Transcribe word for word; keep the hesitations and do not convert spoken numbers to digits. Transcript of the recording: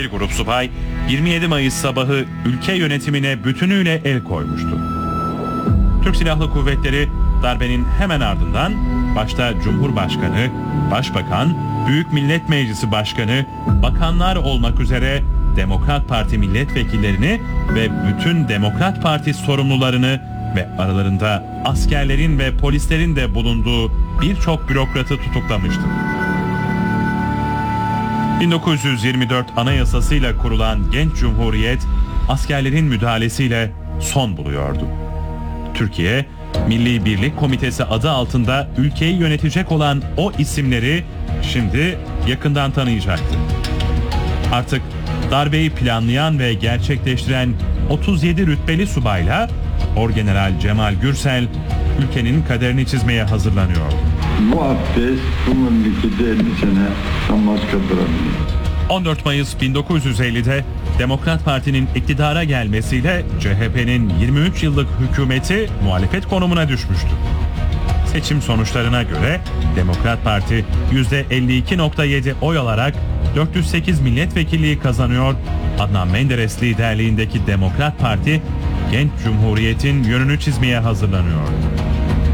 Bir grup subay yirmi yedi Mayıs sabahı ülke yönetimine bütünüyle el koymuştu. Türk Silahlı Kuvvetleri darbenin hemen ardından başta Cumhurbaşkanı, Başbakan, Büyük Millet Meclisi Başkanı, bakanlar olmak üzere Demokrat Parti milletvekillerini ve bütün Demokrat Parti sorumlularını ve aralarında askerlerin ve polislerin de bulunduğu birçok bürokratı tutuklamıştı. bin dokuz yüz yirmi dört Anayasasıyla kurulan genç cumhuriyet askerlerin müdahalesiyle son buluyordu. Türkiye, Milli Birlik Komitesi adı altında ülkeyi yönetecek olan o isimleri şimdi yakından tanıyacaktı. Artık darbeyi planlayan ve gerçekleştiren otuz yedi rütbeli subayla Orgeneral Cemal Gürsel ülkenin kaderini çizmeye hazırlanıyordu. Bu abdest bu memleketi elli sene namaz kıldırabilir. on dört Mayıs bin dokuz yüz ellide Demokrat Parti'nin iktidara gelmesiyle C H P'nin yirmi üç yıllık hükümeti muhalefet konumuna düşmüştü. Seçim sonuçlarına göre Demokrat Parti yüzde elli iki virgül yedi oy alarak dört yüz sekiz milletvekilliği kazanıyor. Adnan Menderes liderliğindeki Demokrat Parti genç cumhuriyetin yönünü çizmeye hazırlanıyor.